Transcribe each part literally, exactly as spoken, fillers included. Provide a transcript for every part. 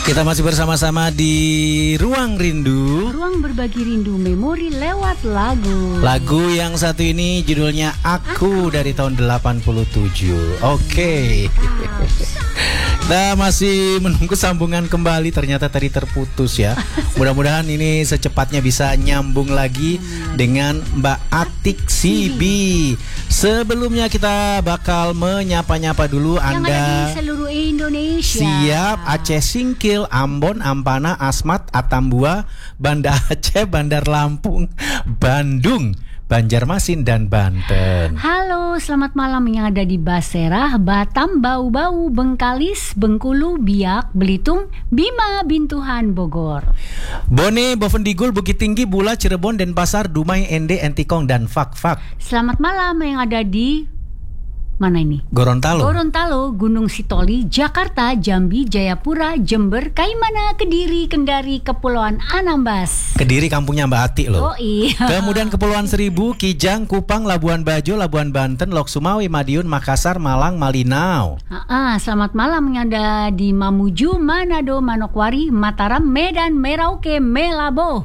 Kita masih bersama-sama di Ruang Rindu. Ruang berbagi rindu memori lewat lagu. Lagu yang satu ini judulnya Aku dari tahun delapan puluh tujuh. Oke. Kita masih menunggu sambungan kembali. Ternyata tadi terputus ya. Mudah-mudahan ini secepatnya bisa nyambung lagi dengan Mbak Atik Sibi. Sebelumnya kita bakal menyapa-nyapa dulu yang Anda. Yang ada di seluruh Indonesia. Siap, Aceh Singkil, Ambon, Ampana, Asmat, Atambua, Banda Aceh, Bandar Lampung, Bandung, Banjarmasin, dan Banten. Halo, selamat malam yang ada di Basserah, Batam, Bau-Bau, Bengkalis, Bengkulu, Biak, Belitung, Bima, Bintuhan, Bogor. Bone, Bovendigul, Bukit Tinggi, Bula, Cirebon, Denpasar, Dumai, Ende, Entikong, dan Fak-Fak. Selamat malam yang ada di mana ini? Gorontalo. Gorontalo, Gunung Sitoli, Jakarta, Jambi, Jayapura, Jember, Kaimana, Kediri, Kendari, Kepulauan Anambas. Kediri kampungnya Mbak Ati loh. Oh iya. Kemudian Kepulauan Seribu, Kijang, Kupang, Labuan Bajo, Labuan Banten, Lok Sumawe, Madiun, Makassar, Malang, Malinau. Ah, selamat malam yang ada di Mamuju, Manado, Manokwari, Mataram, Medan, Merauke, Melabo,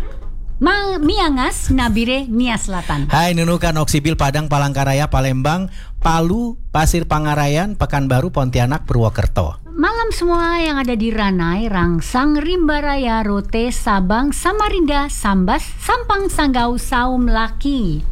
Ma Miangas, Nabire, Nia Selatan. Hai Nunukan, Oksibil, Padang, Palangkaraya, Palembang, Palu, Pasir Pangarayan, Pekanbaru, Pontianak, Purwokerto. Malam semua yang ada di Ranai, Rangsang, Rimbaraya, Rote, Sabang, Samarinda, Sambas, Sampang, Sanggau, Saum, Laki.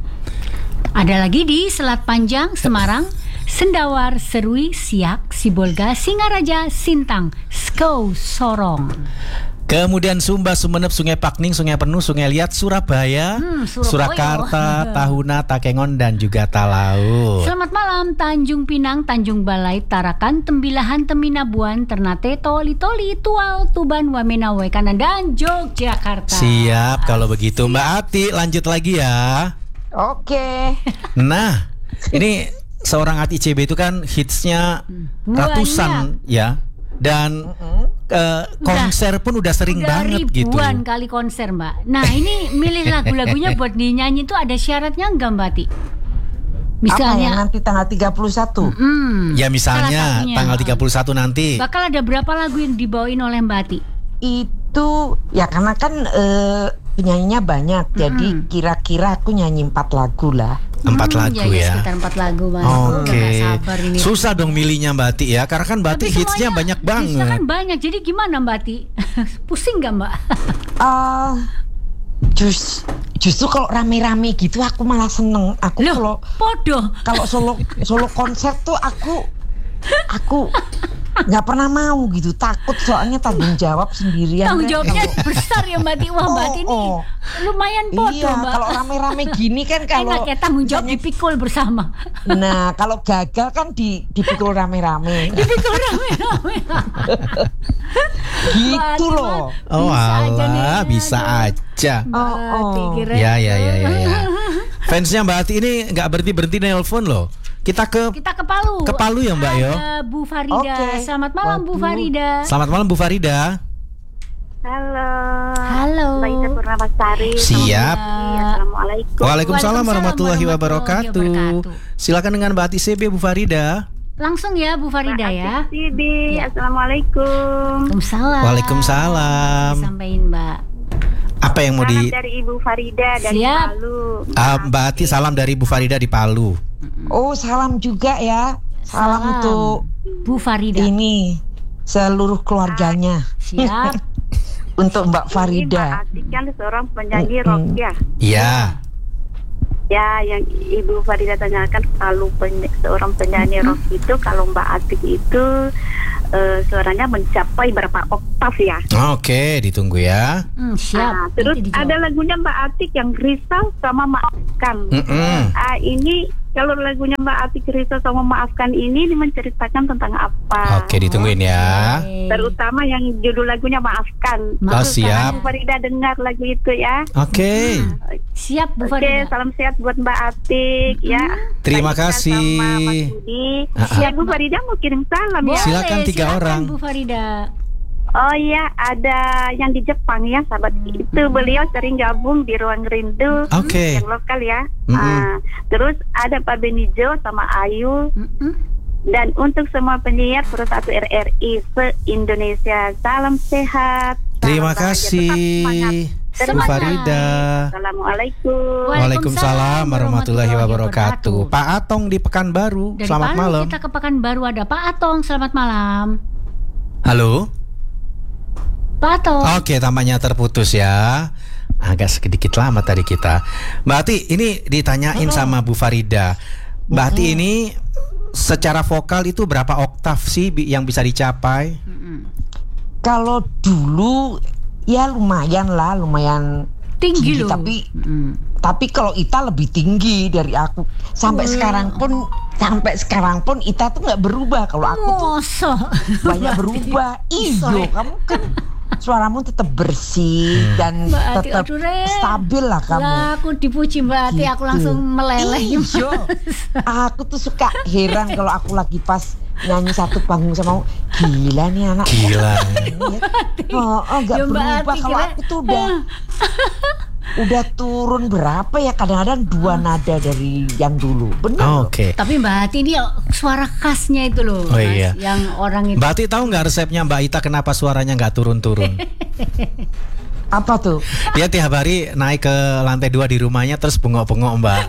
Ada lagi di Selat Panjang, Semarang, Sendawar, Serui, Siak, Sibolga, Singaraja, Sintang, Skou, Sorong. Kemudian Sumba, Sumeneb, Sungai Pakning, Sungai Penuh, Sungai Liat, Surabaya, hmm, Surakarta, Tahuna, Takengon, dan juga Talaut. Selamat malam Tanjung Pinang, Tanjung Balai, Tarakan, Tembilahan, Teminabuan, Ternate, Toli, Toli, Tual, Tuban, Wamena, Wekanan, dan Yogyakarta. Siap, kalau begitu Mbak Ati lanjut lagi ya. Oke. Nah, ini seorang Ati C B itu kan hitsnya ratusan ya. Dan uh, konser udah, pun udah sering udah banget gitu. Ribuan kali konser Mbak. Nah ini milih lagu-lagunya buat dinyanyi itu ada syaratnya enggak Mbak Ti? Misalnya apa ya, nanti tanggal tiga puluh satu. Mm, ya misalnya tanggal tiga puluh satu nanti. Bakal ada berapa lagu yang dibawain oleh Mbak Ti? Itu ya karena kan uh, penyanyinya banyak. Mm. Jadi kira-kira aku nyanyi empat lagu lah. Empat hmm, lagu ya, ya. Sekitar empat lagu Mas. Oke. Okay. Susah dong milihnya Mbak Ati ya, karena kan Mbak Ati hitsnya banyak banget. Hitsnya kan banyak, jadi gimana Mbak Ati? Pusing gak Mbak? uh, just, justru kalau rame-rame gitu aku malah seneng. Aku Loh, kalau podo. Kalau solo solo konser tuh aku aku nggak pernah mau gitu, takut soalnya tanggung jawab sendirian. Tanggung jawabnya kalau... besar ya Mbak Ti. Wah Mbak Ti ini oh, oh. lumayan podo iya, Mbak. Kalau rame-rame gini kan kalau enak ya tanggung jawab misalnya, dipikul bersama. Nah kalau gagal kan di, dipikul rame-rame. Dipikul rame-rame. Gitu loh. Oh alah, bisa aja. Oh, oh. Ya ya ya ya. ya. Fansnya Mbak Ati ini nggak berhenti berhenti nelpon loh. Kita ke kita ke Palu. Ke Palu ya Mbak yo. Ada Bu Farida. Okay. Selamat malam Bu Farida. Selamat malam Bu Farida. Halo. Halo. Mbak Ida Purnamasari. Siap. Assalamualaikum. Waalaikumsalam warahmatullahi wabarakatuh. Silakan dengan Mbak Ati C B Bu Farida. Langsung ya Bu Farida ya. Mbak Ati C B. Ya. Assalamualaikum. Waalaikumsalam. Waalaikumsalam. Sampaikan Mbak. Apa yang mau salam di dari Ibu Farida dari Siap. Palu. Ah, Mbak Ati salam dari Bu Farida di Palu. Oh salam juga ya. Salam, salam untuk Bu Farida. Ini seluruh keluarganya. Siap. Untuk Mbak Farida. Mbak Ati kan seorang penyanyi rock ya. Iya. Ya, yang Ibu Farida tanyakan kalau peny- seorang penyanyi rock itu kalau Mbak Atik itu uh, suaranya mencapai berapa oktav ya? Oke, ditunggu ya. Hmm, siap. Nah, terus ada lagunya Mbak Atik yang Risau sama Maafkan. Mm-mm. Uh, ini kalau lagunya Mbak Atik Risau sama Maafkan ini, ini menceritakan tentang apa? Oke, ditungguin ya. Terutama yang judul lagunya Maafkan. Oh, siap. Bu Farida dengar lagu itu ya. Oke. Nah, siap Bu Oke, Farida. salam sehat buat Mbak Atik ya. Terima Mbak kasih. Sama Mas Budi. Uh-uh. Ya Bu Farida mau kirim salam Boleh, ya. Silakan tiga silakan, orang. Bu Farida. Oh iya, ada yang di Jepang ya, sahabat. Itu beliau sering gabung di Ruang Rindu. Oke. Yang lokal ya. Mm-mm. Ah, terus ada Pak Benijo sama Ayu. Mm-mm. Dan untuk semua penyiar Pro satu R R I se-Indonesia, salam sehat. Terima salam kasih bahagia, Bu Farida. Assalamualaikum. Waalaikumsalam warahmatullahi wabarakatuh. Pak Atong di Pekanbaru. Dari Selamat Palu malam. kita ke Pekanbaru, ada Pak Atong. Selamat malam. Halo. Pak Atong. Oke, tampaknya terputus ya. Agak sedikit lama tadi kita. Mbak Ati, ini ditanyain sama Bu Farida. Mbak Ati ini secara vokal itu berapa oktav sih bi- yang bisa dicapai? Kalau dulu ya lumayan lah, lumayan Tinggi loh. tapi Mm. tapi kalau Ita lebih tinggi dari aku. Sampai sekarang pun sampai sekarang pun Ita tuh nggak berubah. Kalau aku tuh Mosok. banyak berubah. Iyo, kamu kan suaramu tetap bersih dan Mbak Ati, tetap aduh, Ren. stabil lah kamu. Lah aku dipuji Mbak Ati, aku langsung meleleh. Iyo, aku tuh suka heran kalau aku lagi pas nyanyi satu panggung sama kamu. Gila nih anak. Gila. Oh, oh nggak Ya, Mbak berubah. Ati Kalau kira- aku tuh udah udah turun berapa ya, kadang-kadang dua nada dari yang dulu. Benar. loh. Oke. Tapi Mbak Ati ini suara khasnya itu loh, Oh, Mas, iya. yang orang itu. Mbak Ati tahu nggak resepnya Mbak Ita kenapa suaranya nggak turun-turun? Apa tuh? Dia tiap hari naik ke lantai dua di rumahnya terus bengok-bengok Mbak.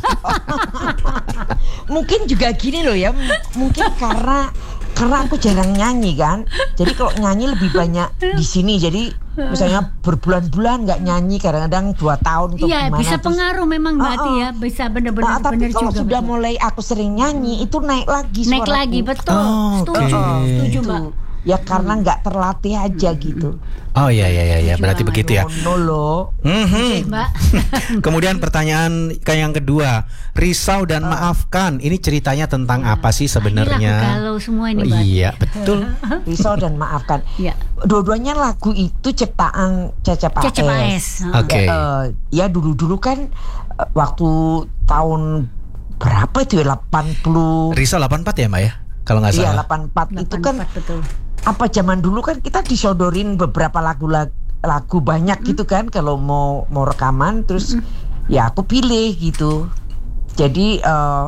Mungkin juga gini loh ya, m- mungkin karena karena aku jarang nyanyi kan. Jadi kalau nyanyi lebih banyak di sini. Jadi misalnya berbulan-bulan nggak nyanyi, kadang-kadang dua tahun atau Iya, gimana. bisa terus- pengaruh memang Mbak Ati Oh, oh. ya, bisa benar-benar Nah, tapi benar kalau juga. sudah betul. mulai aku sering nyanyi itu naik lagi Naik suaraku. lagi, betul. Oh, Setuju, oke. setuju Gitu. Mbak. Ya karena nggak terlatih aja gitu. Oh iya iya iya, iya. berarti Jualan. begitu ya. No loh. Mhm. Mbak. Kemudian pertanyaan ke yang kedua, risau dan maafkan. Ini ceritanya tentang apa sih Ini sebenarnya? lagu galau semua ini, Mbak. Iya betul. Risau dan maafkan. Iya. Dua-duanya lagu itu ciptaan Cecep A S. Cecep A S. Oke. Ya, eh, ya dulu-dulu kan eh, waktu tahun berapa itu ya, delapan puluh. Risau delapan puluh empat ya Mbak ya? Kalau nggak Iya, salah. delapan puluh empat itu kan delapan puluh empat, betul. apa zaman dulu kan kita disodorin beberapa lagu lagu, lagu banyak gitu kan kalau mau mau rekaman, terus ya aku pilih gitu. Jadi eh,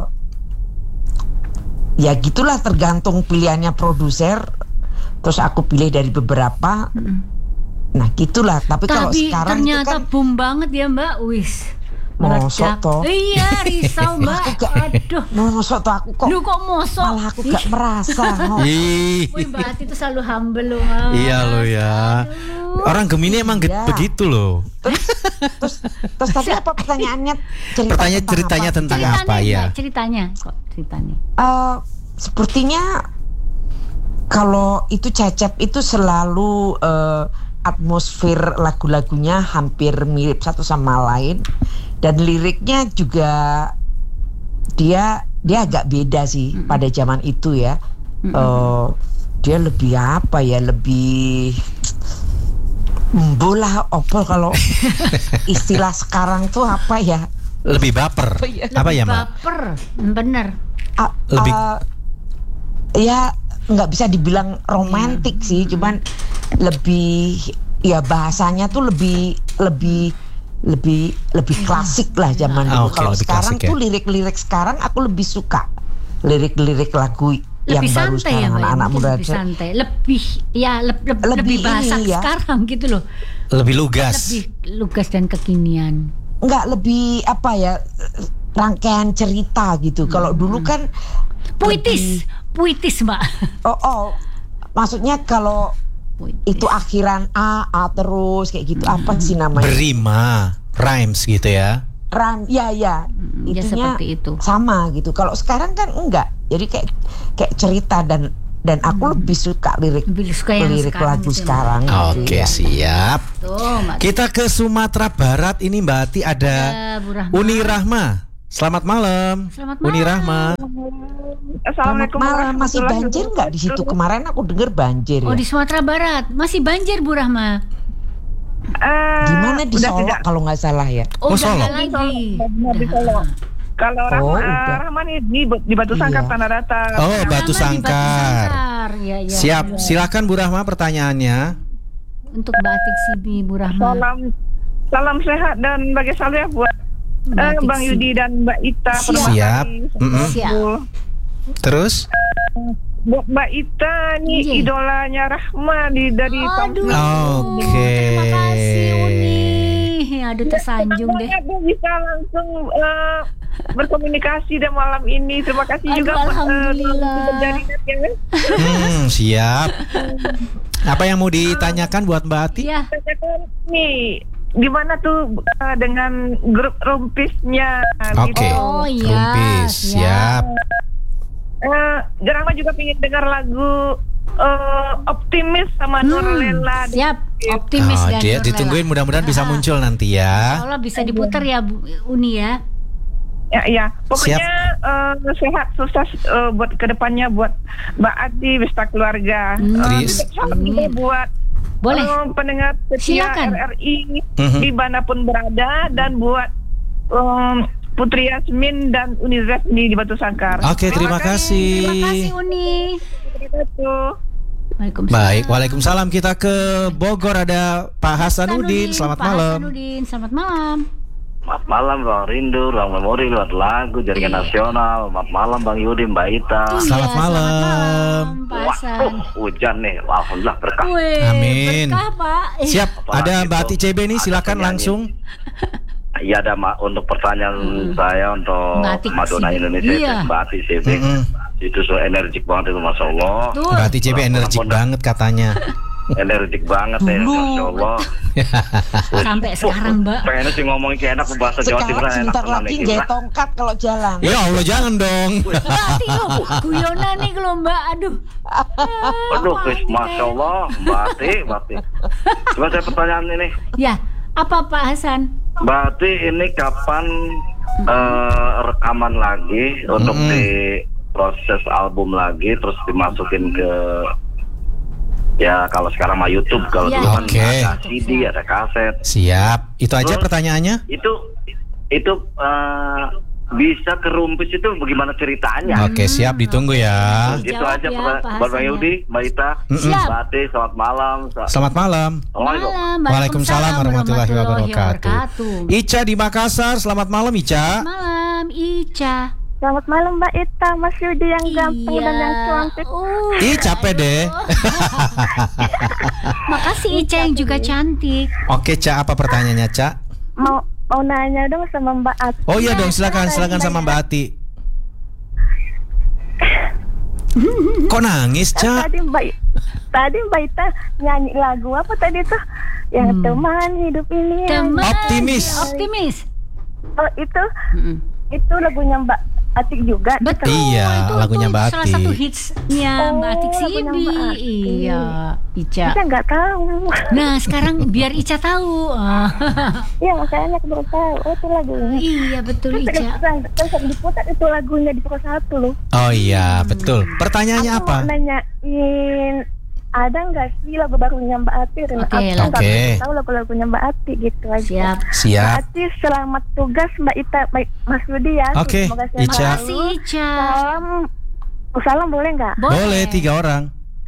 ya gitulah, tergantung pilihannya produser. Terus aku pilih dari beberapa. Nah gitulah. Tapi, kalau Tapi sekarang itu ternyata kan boom banget ya Mbak. Wis. Mosok Meledak. toh. Iya, risau Mbak. Aku gak- Aduh. mosok tuh aku kok Lu kok mosok? malah aku gak merasa. oh. Ih. Wih, Mbak Ati itu selalu humble loh, Mas. Iya loh ya. Aduh. Orang Gemini emang ge- Iya. begitu loh. Terus, terus, terus tadi apa pertanyaannya? Cerita Pertanyaan tentang ceritanya apa? tentang Ceritanya, apa ya? Mbak, ceritanya kok ceritanya. Eh, sepertinya kalau itu Cecep itu selalu eh, atmosfer lagu-lagunya hampir mirip satu sama lain, dan liriknya juga dia dia agak beda sih pada zaman itu ya. Eh, dia lebih apa ya, lebih bola opol kalau istilah sekarang tuh apa ya? Lebih baper. Apa ya Mbak? Baper, bener. Ah, Lebih- ah, ya nggak bisa dibilang romantik sih, cuman lebih ya bahasanya tuh lebih lebih lebih lebih klasik lah zaman Ah, dulu. oke, Kalau lebih sekarang klasik ya. tuh lirik-lirik sekarang aku lebih suka lirik-lirik lagu yang Lebih baru santai ya sekarang, Mbak, ya, anak-anak mungkin muda. lebih santai, lebih ya leb- leb- lebih, Lebih bahasa ini ya. sekarang gitu loh, Lebih lugas. lebih lugas dan kekinian. Nggak, lebih apa ya, rangkaian cerita gitu. Kalau dulu kan Puitis, puitis Mbak. oh oh maksudnya kalau Puitis. itu akhiran A A terus kayak gitu, apa sih namanya? Berima, rhymes gitu ya. Ram, ya ya, ya itunya seperti itu. sama gitu. Kalau sekarang kan enggak, jadi kayak kayak cerita, dan dan aku lebih suka lirik Lebih suka yang lirik sekarang lagu gitu ya, sekarang. gitu Oke, ya. siap. Tuh, Mbak. Kita ke Sumatera Barat ini Mbak Ati ada Ada Bu Rahma. Uni Rahma. Selamat malam. Selamat Uni malam. Rahma. Selamat Assalamualaikum malam. Masih warahmatullahi banjir nggak di situ? Kemarin aku dengar banjir Oh, ya. di Sumatera Barat masih banjir Bu Rahma. Eh, Gimana di udah Solo tidak. kalau nggak salah ya? Oh, Oh, udah Solo. nggak lagi. Benar, di Solo. Kalau Oh, Rahma, udah. Rahman ini di, di Batu Sangkar, Iya. Tanah Datar. Oh, Rahma Batu di Sangkar. Sangkar. Ya, ya, Siap. ya. Silakan Bu Rahma pertanyaannya. Untuk Mbak Atik Sibi, Bu Rahma. Salam, salam sehat dan bagi salam ya buat Mbak eh, Atik Bang Sibi. Yudi dan Mbak Ita. Siap. pertama Siap. kali. Mm-mm. Siap. Terus? Buat Mbak Ita nih Iya. idolanya Rahma di dari Aduh. Tampang. Oke. Terima kasih Uni. Aduh tersanjung deh. Banyak tuh bisa langsung eh, berkomunikasi dan malam ini. Terima kasih Aduh, juga buat, eh, alhamdulillah. berjaringan ya. Hmm, siap. Apa yang mau ditanyakan buat Mbak Ati? Iya. Tanyakan nih, gimana tuh eh, dengan grup rumpisnya? Oke. Gitu. Oh iya. Rumpis, siap. Eh, Rahma juga pengen dengar lagu eh, Optimis sama Nurlela. Siap. Optimis Oh, dan dia Nurlela. ditungguin mudah-mudahan bisa muncul nanti ya. Allah bisa diputar ya Bu Uni ya. Ya, ya. Pokoknya eh, sehat, sukses eh, buat kedepannya buat Mbak Ati beserta keluarga. Hmm. Eh, Tris. salam juga buat Boleh. eh, pendengar setia Silakan. R R I Mhm. dimanapun berada dan buat eh, Putri Yasmin dan Unizef di Batu Sangkar. Oke, terima kasih. Terima kasih Uni. Terima kasih. Waalaikumsalam. Baik, Waalaikumsalam. Kita ke Bogor, ada Pak Hasanuddin. Selamat Pak malam. Hasanuddin, selamat malam. Selamat malam Bang Rindu, Ruang Memori lewat lagu Jaringan Nasional. Selamat malam Bang Yudi, Mbak Ita. Selamat Iya, malam. Selamat malam, Pak Hasan. Waduh, hujan nih, alhamdulillah berkah. Wih, Amin. berkah, Pak. Eh, Siap, Apalagi ada Mbak tuh, Ati C B nih, ada silakan penyanyi. langsung. Iya ada Ma, untuk pertanyaan saya untuk Mbak Ati Madonna C B. Indonesia Iya. itu Mbak Ati C B. Mm-mm. Itu so energik banget itu Masya Allah. Tuh. Mbak Ati C B energik Ampun. banget katanya. Energik banget ya Masya Allah. Sampai sekarang, Mbak. Pengennya sih ngomongin kayak enak bahasa Jawa Timur Sekarang enak sebentar banget lagi nih, nggak Mbak. tongkat kalau jalan. Ya Allah, jangan dong. Mbak Ati lo, guyonan nih kalau Mbak. Aduh. Aduh, Chris, Masya Allah, Mbak Ati, Mbak Ati. Coba saya pertanyaan ini. Ya, apa Pak Hasan? Mbak Ati ini kapan eh, rekaman lagi untuk Mm-mm. di proses album lagi terus dimasukin ke ya kalau sekarang mah YouTube, kalau Ya. dulu kan Oke. ada C D, ada kaset. Siap. Itu aja Terus? pertanyaannya? Itu itu eh, bisa ke Rumpis itu bagaimana ceritanya? Oke, siap, ditunggu ya. Gitu Jawab aja ya, pertanyaan. Pak Buat Bang Hasan ya. Yudi, Mbak Ita, Mm-mm. Siap. Mbak Ati, selamat malam. Selamat malam. Assalamualaikum. Malam. Waalaikumsalam warahmatullahi wabarakatuh. Ica di Makassar, selamat malam Ica. Malam, Ica. Selamat malam Mbak Ita, Mas Yudi yang ganteng dan yang cantik. Uh, Ih, capek deh. Makasih Ica yang juga cantik. Oke, Ca, apa pertanyaannya, Ca? Mau mau nanya dong sama Mbak Ati. Oh iya dong, silakan, silakan sama Mbak Ati. Kok nangis, Ca? Tadi Mbak tadi Mbak Ita nyanyi lagu apa tadi tuh? Yang teman hidup ini. yang- Teman. Optimis. Optimis. Oh itu Mm-mm. itu lagunya Mbak Atik juga. Betul. Iya, itu, lagunya itu Mbak salah Ati. satu hitsnya Oh, Mbak Atik lagunya Sibi. Mbak Ati. Iya, Ica. Kita nggak tahu. Nah, sekarang biar Ica tahu. Ah, Iya makanya aku baru tahu. Oh itu lagunya. iya betul Terus Ica. terus terus diputar itu lagunya di pukul satu loh. Oh iya, betul. Pertanyaannya Aku apa? mau nanyain ada nggak sih lagu barunya Mbak Ati? Dan Oke, aku nggak oke. tahu lagu-lagunya Mbak Ati gitu aja. Siap. Mbak Siap. Ati selamat tugas Mbak Ita, baik Mas Yudi ya. Oke, Semoga sehat Ica. Terima selalu. kasih Ica. Salam, oh, salam boleh nggak? Boleh tiga orang.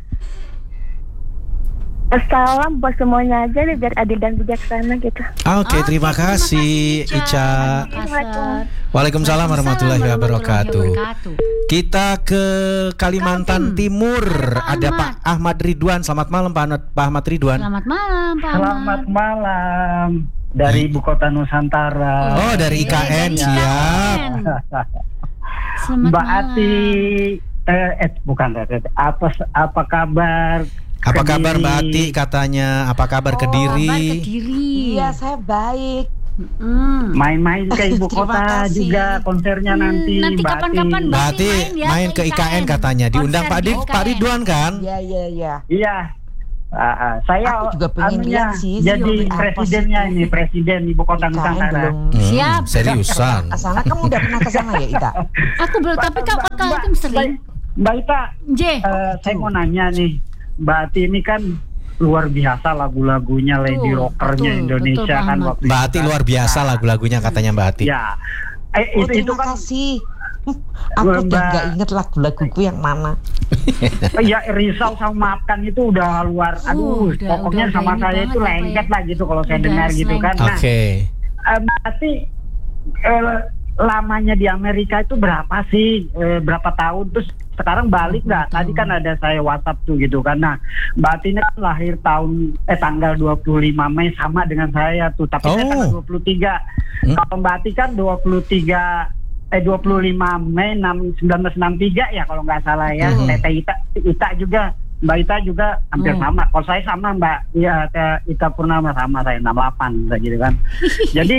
Salam buat semuanya aja deh biar adil dan bijaksana gitu. Oke, Oke, terima kasih Ica. Makassar. Waalaikumsalam warahmatullahi wabarakatuh. wabarakatuh. Kita ke Kalimantan Kaltim. Timur. Pak Ada Ahmad. Pak Ahmad Ridwan. Selamat malam Pak Ahmad, Pak Ahmad Ridwan. Selamat malam Pak Ahmad. Selamat malam dari Ibu Kota Nusantara. Oh, dari I K N, Dari siap. I K N. Selamat Mbak malam. Ati, eh, eh bukan eh, apa apa kabar? Apa Kediri? kabar Mbak Ati katanya? Apa kabar Kabar Kediri? Kediri. Iya, saya baik. Mm. Main-main ke Ibu Terima Kota kasih. juga konsernya nanti. nanti Mbak kapan-kapan Ati. Mbak Ati main ya main ke I K N katanya. Diundang Konser Pak di Di- I K N. Pak Ridwan kan? Iya, iya, iya. Iya. Ah, ah, saya Aku juga pengen anunya, lihat sih, jadi seperti apa presidennya sih. ini, presiden Ibu Kota I K N Nusantara. belum. Hmm, Siap. Seriusan. Ke sana kamu udah pernah ke sana ya, Ita? Aku belum, tapi Mbak- Kak Mbak- Kaltim sering. Mbak Ita, J. Eh, saya mau nanya nih, Mbak Ati ini kan luar biasa lagu-lagunya Lady Betul, Rockernya betul, Indonesia betul, kan Ahmad. waktu Mbak itu Ati kan. luar biasa Nah, lagu-lagunya katanya Mbak Ati. Ya, eh, Oh, itu itu terima kan kasih. Huh, Aku udah Mbak- nggak inget lagu-laguku yang mana. ya risau sama maafkan itu udah luar, Uh, aduh, udah- pokoknya udah- sama udah ini saya banget itu apa lengket ya. lah gitu kalau saya Udah dengar gitu slang. kan. Nah, Oke. eh, Mbak Ati, eh, lamanya di Amerika itu berapa sih, eh, berapa tahun, terus sekarang balik nggak? Tadi kan ada saya WhatsApp tuh gitu kan. Nah, Mbak Ati ini kan lahir tahun eh tanggal dua puluh lima Mei sama dengan saya tuh, tapi Oh. saya tanggal dua puluh tiga. Hmm. Kalau Mbak Ati kan dua puluh tiga eh dua puluh lima Mei seribu sembilan ratus enam puluh tiga ya kalau nggak salah ya. Hmm. Teteh Ita, Ita juga, Mbak Ita juga hampir Hmm. sama. Kalau saya sama Mbak, ya Teh Ita Purnama sama saya enam puluh delapan gitu kan. Jadi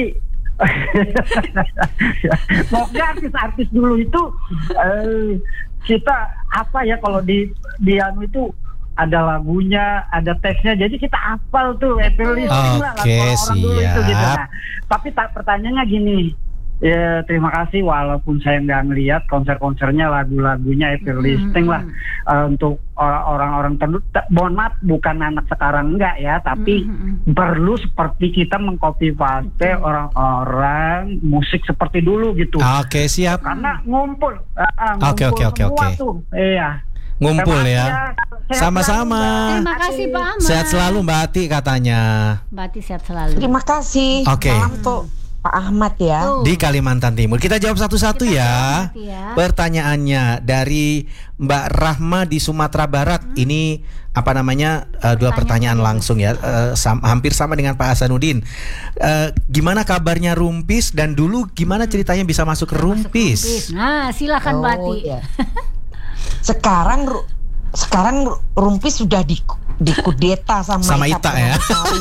pokoknya artis-artis dulu itu eh, kita apa ya kalau di di anu itu ada lagunya, ada teksnya, jadi kita hafal tuh happy listening lah lagu Oke, orang dulu itu gitu. siap. Nah, tapi tak pertanyaannya gini, ya terima kasih walaupun saya nggak ngelihat konser-konsernya, lagu-lagunya happy listening lah eh, untuk orang- orang-orang tertentu. Ta- Mohon maaf, bukan anak sekarang enggak ya, tapi perlu seperti kita mengcopy paste orang-orang musik seperti dulu gitu. Oke, siap. Karena ngumpul, ah, ah, Oke, ngumpul oke, oke, semua oke. tuh. Iya. Ngumpul Terima ya. kasih Sehat Sama-sama. selalu, Terima kasih Pak Ahmad. Sehat selalu Mbak Ati katanya. Mbak Ati sehat selalu. Terima kasih. Oke. Salam tuh Pak Ahmad ya. Tuh. Di Kalimantan Timur. Kita jawab satu-satu Kita ya. jawab nanti ya. Pertanyaannya dari Mbak Rahma di Sumatera Barat. Ini apa namanya? eh, dua pertanyaan langsung ya. Eh, sam- hampir sama dengan Pak Hasanuddin. Eh, gimana kabarnya Rumpis dan dulu gimana ceritanya bisa masuk ke Rumpis? Nah, silakan Mbak Ati. Oh, iya. Sekarang ru- sekarang ru- Rumpis sudah di dikudeta sama, Sama Ita ya. Purnamasawi.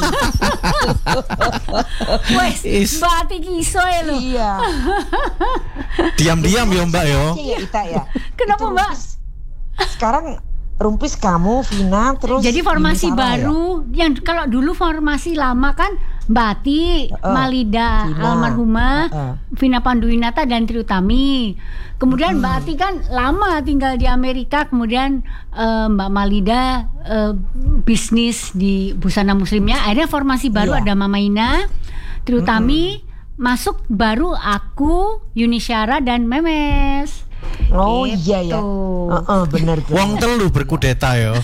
Wes, Is- Mbak Ati kiso ya lo. Iya. Diam-diam ya Mbak yo. Iya, Ita ya. Kenapa, Itu Mbak? Rumpis. Sekarang Rumpis kamu, Vina, terus Jadi formasi Yuni Sarah ya? baru yang kalau dulu formasi lama kan Mbak Ati, Heeh. Malida Vina. almarhumah, Heeh. Vina Panduwinata dan Tri Utami. Kemudian Mbak Ati kan lama tinggal di Amerika, kemudian eh, Mbak Malida eh, bisnis di busana muslimnya. Akhirnya formasi baru Iya. ada Mama Ina, Tri Utami, masuk baru aku, Yuni Syara dan Memes. Oh Gitu. iya ya. Heeh, benar benar. Wong telu berkudeta yo.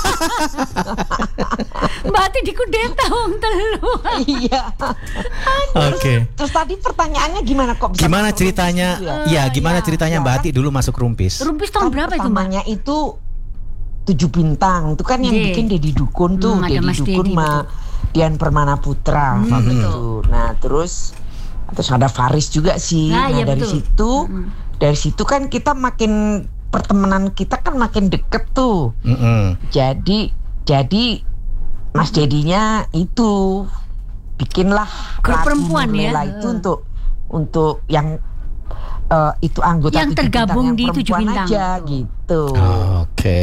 Mbak Ati dikudeta wong telu. Iya. Oke. Terus tadi pertanyaannya gimana kok bisa Gimana masuk ceritanya? Rumpis itu ya? Iya, gimana iya. ceritanya Mbak Ati dulu masuk Rumpis? Rumpis tahun Kan berapa itu Mbak? pertamanya itu tujuh bintang itu kan yang Iya. bikin Dedi Dukun tuh, Hmm, ada Dedi Mas Dukun Dedi, sama Dian Permana Putra Hmm, waktu betul. itu. Nah terus terus ada Faris juga sih. Nah, Nah, iya, dari betul. situ Mm-mm. dari situ kan kita makin pertemanan kita kan makin deket tuh. Mm-mm. Jadi jadi Mas Dedinya itu bikinlah Grup lagu perempuan ya? Nurlela itu untuk untuk yang eh, itu anggota Yang tujuh tergabung bintang, di yang tujuh perempuan bintang. aja gitu. Oke.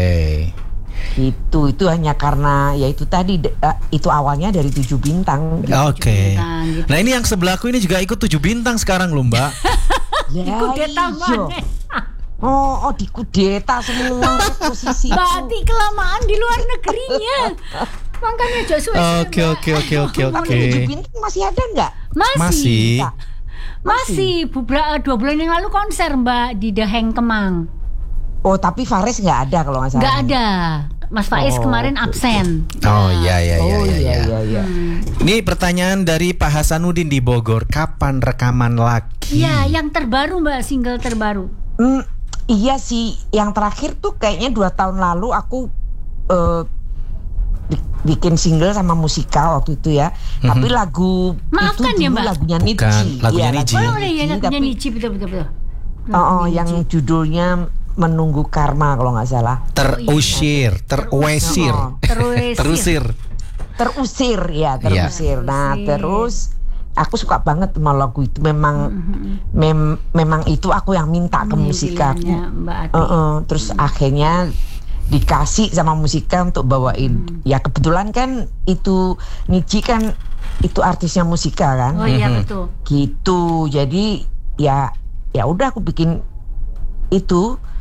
Itu itu hanya karena ya itu tadi de- eh, itu awalnya dari tujuh bintang. gitu. Oke. bintang, gitu. Nah ini yang sebelahku ini juga ikut tujuh bintang sekarang loh Mbak. Ya, Dikudeta iya. mana? Oh, oh dikudeta semua posisi. Mbak Ati kelamaan di luar negerinya. Makanya Joshua Oke oke oke oke Kalau oke. tujuh bintang masih ada nggak? Masih. Masih. Nggak? Masih. Beberapa dua bulan yang lalu konser Mbak di The Hang Kemang. Oh, tapi Faris nggak ada kalau nggak salah. Nggak ada. Mas Faiz Oh, kemarin oke, absen. Oh iya iya iya Oh iya. iya iya. iya iya. Ini pertanyaan dari Pak Hasanuddin di Bogor. Kapan rekaman lagi? Iya, yang terbaru Mbak, single terbaru. Hmm, iya sih, yang terakhir tuh kayaknya dua tahun lalu aku eh, bi- bikin single sama musikal waktu itu ya. Tapi lagu Maafkan itu ya, dulu Mbak. lagunya Bukan, Niji. lagunya Iya, Niji. Oh, lagunya iya, iya, Niji, lagunya tapi- Niji, betul betul betul. Oh, oh, yang judulnya Menunggu Karma kalau nggak salah. Terusir, terwesir, Oh, Terusir. terusir. Terusir ya, terusir. Nah, Terusir. terus aku suka banget sama lagu itu. Memang mem- memang itu aku yang minta ke Ini musika. pilihannya Mbak Ati. Uh, uh, terus akhirnya dikasih sama musika untuk bawain. Ya kebetulan kan itu Niji kan itu artisnya musika kan. Oh iya betul. Gitu. Jadi ya ya udah aku bikin itu